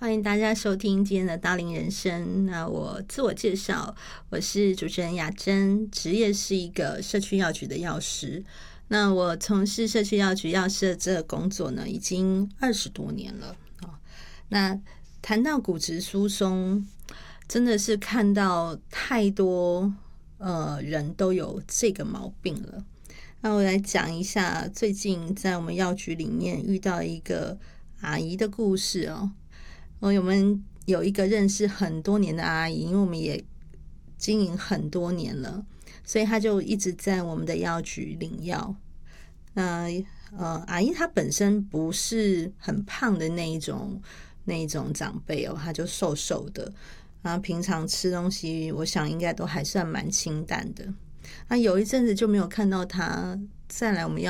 欢迎大家收听今天的大龄人生。那我自我介绍，我是主持人雅珍，职业是一个社区药局的药师。那我从事社区药局药师的这个工作呢，已经20多年了。那谈到骨质疏松，真的是看到太多人都有这个毛病了。那我来讲一下最近在我们药局里面遇到一个阿姨的故事哦。我们有一个认识很多年的阿姨，因为我们也经营很多年了，所以她就一直在我们的药局领药。那阿姨她本身不是很胖的那一种长辈哦，她就瘦瘦的，然后平常吃东西我想应该都还算蛮清淡的。那有一阵子就没有看到她再来我们药